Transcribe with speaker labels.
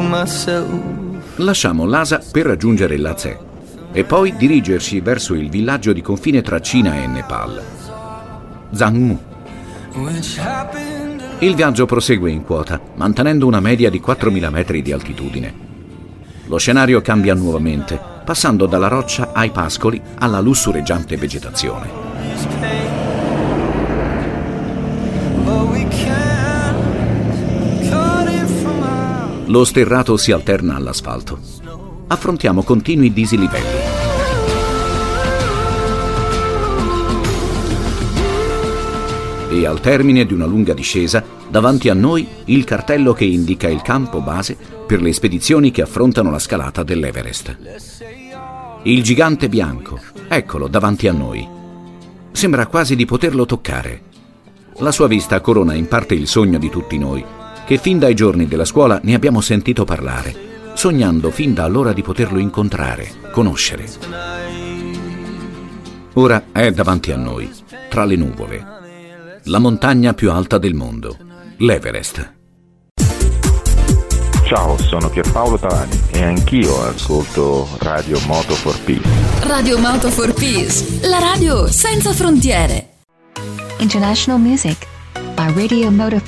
Speaker 1: Lasciamo Lhasa per raggiungere Lhasa e poi dirigerci verso il villaggio di confine tra Cina e Nepal, Zangmu. Il viaggio prosegue in quota, mantenendo una media di 4.000 metri di altitudine. Lo scenario cambia nuovamente, passando dalla roccia ai pascoli alla lussureggiante vegetazione. Lo sterrato si alterna all'asfalto. Affrontiamo continui dislivelli. E al termine di una lunga discesa, davanti a noi il cartello che indica il campo base per le spedizioni che affrontano la scalata dell'Everest. Il gigante bianco, eccolo davanti a noi. Sembra quasi di poterlo toccare. La sua vista corona in parte il sogno di tutti noi, che fin dai giorni della scuola ne abbiamo sentito parlare, sognando fin da allora di poterlo incontrare, conoscere. Ora è davanti a noi, tra le nuvole. La montagna più alta del mondo, l'Everest.
Speaker 2: Ciao, sono Pierpaolo Tavani e anch'io ascolto Radio Moto for Peace.
Speaker 3: Radio Moto for Peace, la radio senza frontiere.
Speaker 4: International music by Radio Moto